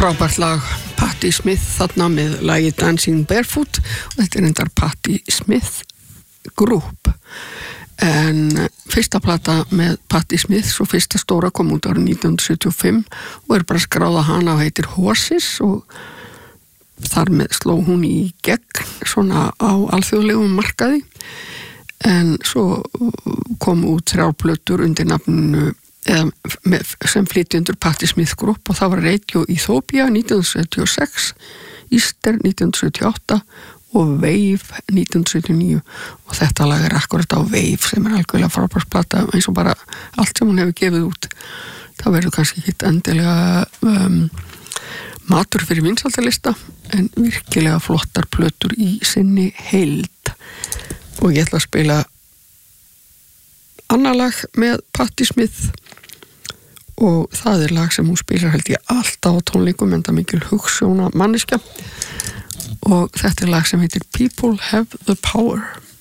Frábært lag, Patti Smith þarna með lagið Dancing Barefoot og þetta endar Patti Smith Group. En fyrsta plata með Patti Smith, svo fyrsta stóra kom út árið 1975 og bara skráða hana og heitir Horses og þar með sló hún í gegn svona á alþjóðlegum markaði. En svo kom út 3 plötur undir nafninu sem flytjendur Patti Smith Group og það var Radio Ethiopia 1976, Easter 1978 og Wave 1979 og þetta lag akkurat á Wave sem algjörlega frábært plata eins og bara allt sem hún hefur gefið út. Það verður kannski ekki endilega matur fyrir vinsældarlista en virkilega flottar plötur í sinni heild og ég ætla að spila annar lag með Patti Smith og það lag sem hún spilar held ég alltaf á tónleikum enda mikil hugsjóna manneskja og þetta lag sem heitir People Have the Power.